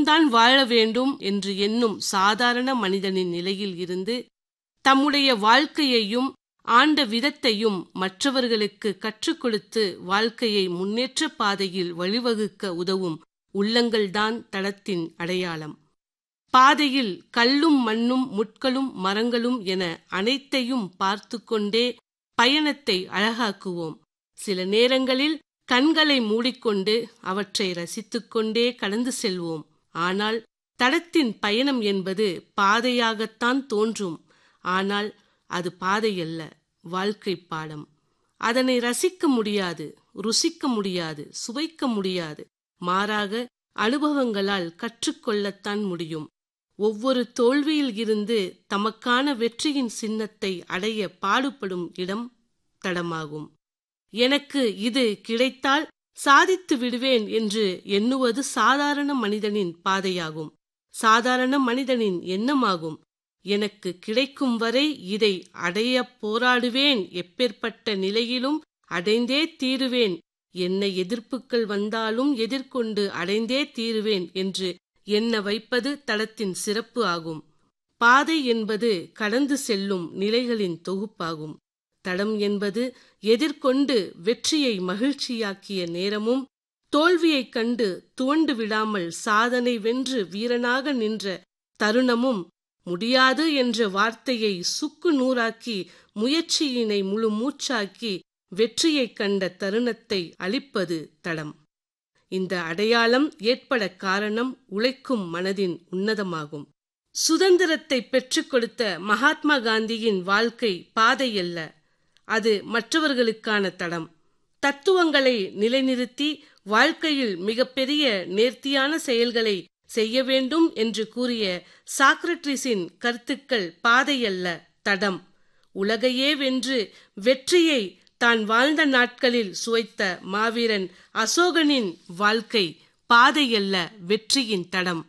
மட்டும்தான் வாழ வேண்டும் என்று எண்ணும் சாதாரண மனிதனின் நிலையில் இருந்து தம்முடைய வாழ்க்கையையும் ஆண்ட விதத்தையும் மற்றவர்களுக்கு கற்றுக் கொடுத்து வாழ்க்கையை முன்னேற்ற பாதையில் வழிவகுக்க உதவும் உள்ளங்கள்தான் தடத்தின் அடையாளம். பாதையில் கல்லும் மண்ணும் முட்களும் மரங்களும் என அனைத்தையும் பார்த்து கொண்டே பயணத்தை அழகாக்குவோம். சில நேரங்களில் கண்களை மூடிக்கொண்டு அவற்றை ரசித்துக்கொண்டே கடந்து செல்வோம். ஆனால் தடத்தின் பயணம் என்பது பாதையாகத்தான் தோன்றும். ஆனால் அது பாதையல்ல, வாழ்க்கை பாடம். அதனை ரசிக்க முடியாது, ருசிக்க முடியாது, சுவைக்க முடியாது. மாறாக அனுபவங்களால் கற்றுக்கொள்ளத்தான் முடியும். ஒவ்வொரு தோல்வியில் இருந்து தமக்கான வெற்றியின் சின்னத்தை அடைய பாடுபடும் இடம் தடமாகும். எனக்கு இது கிடைத்தால் சாதித்து விடுவேன் என்று எண்ணுவது சாதாரண மனிதனின் பாதையாகும், சாதாரண மனிதனின் எண்ணமாகும். எனக்கு கிடைக்கும் வரை இதை அடைய போராடுவேன், எப்பேற்பட்ட நிலையிலும் அடைந்தே தீருவேன், என்ன எதிர்ப்புகள் வந்தாலும் எதிர்கொண்டு அடைந்தே தீருவேன் என்று எண்ண வைப்பது தடத்தின் சிறப்பு ஆகும். பாதை என்பது கடந்து செல்லும் நிலைகளின் தொகுப்பாகும். தடம் என்பது எதிர்கொண்டு வெற்றியை மகிழ்ச்சியாக்கிய நேரமும், தோல்வியைக் கண்டு துவண்டு விடாமல் சாதனை வென்று வீரனாக நின்ற தருணமும், முடியாது என்ற வார்த்தையை சுக்கு நூறாக்கி முயற்சியினை முழு மூச்சாக்கி வெற்றியைக் கண்ட தருணத்தை அளிப்பது தடம். இந்த அடையாளம் ஏற்பட காரணம் உழைக்கும் மனதின் உன்னதமாகும். சுதந்திரத்தை பெற்றுக் கொடுத்த மகாத்மா காந்தியின் வாழ்க்கை பாதையல்ல, அது மற்றவர்களுக்கான தடம். தத்துவங்களை நிலைநிறுத்தி வாழ்க்கையில் மிகப்பெரிய நேர்த்தியான செயல்களை செய்ய வேண்டும் என்று கூறிய சாக்ரட்டிஸின் கருத்துக்கள் பாதையல்ல, தடம். உலகையே வென்று வெற்றியை தான் வாழ்ந்த நாட்களில் சுவைத்த மாவீரன் அசோகனின் வாழ்க்கை பாதையல்ல, வெற்றியின் தடம்.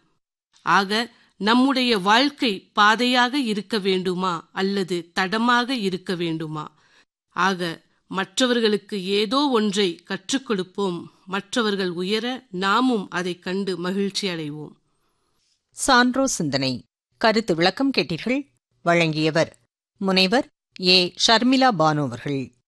ஆக நம்முடைய வாழ்க்கை பாதையாக இருக்க வேண்டுமா அல்லது தடமாக இருக்க வேண்டுமா? ஆக மற்றவர்களுக்கு ஏதோ ஒன்றை கற்றுக் கொடுப்போம். மற்றவர்கள் உயர நாமும் அதை கண்டு மகிழ்ச்சி அடைவோம். சான்றோ சிந்தனை கருத்து விளக்கம் கேட்டீர்கள். வழங்கியவர் முனைவர் ஏ. ஷர்மிளா பானு அவர்கள்.